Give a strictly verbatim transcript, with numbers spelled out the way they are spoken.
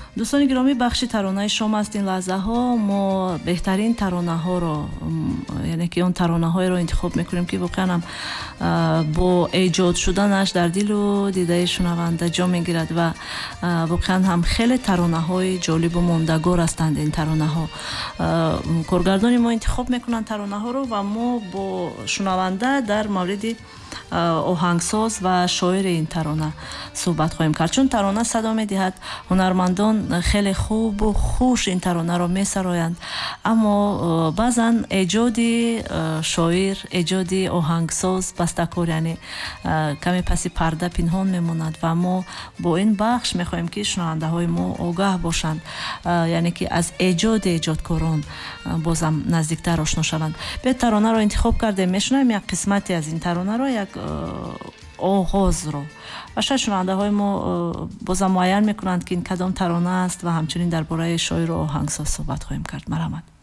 дӯстони гиромӣ, бахши таронаи шом аст. ин лаҳзаҳо мо беҳтарин таронаҳоро, яъне ки он таронаҳоеро интихоб мекунем ки воқеан ҳам бо эҷод шуданаш дар дилу дидаи шунаванда ҷо мегирад ва воқеан ҳам хеле таронаҳои ҷолибу мондагор ҳастанд. ин таронаҳо коргардони мо интихоб мекунанд таронаҳоро ва мо бо шунаванда дар мавриди оҳангсоз ва шоири ин тарона суҳбат хоҳем кард. чун тарона садо медиҳад, ҳунармандон хеле хубу хуш ин таронаро месароянд, аммо баъзан эҷоди шоир, эҷоди оҳангсоз, бастакор, яъне каме паси парда пинҳон мемонад ва мо бо ин бахш мехоҳем ки шунавандаҳои мо огаҳ бошанд, яъне ки аз эҷоди эҷодкорон бозам наздиктар ошно шаванд. бе таронаро интихоб кардем, мешунавем як қисмате аз ин таронаро, як оғозро, ва шояд шунавандаҳои мо бозам муайян мекунанд ки ин кадом тарона аст ва ҳамчунин дар бораи шоиру оҳангсоз суҳбат хоҳем кард. марҳамат.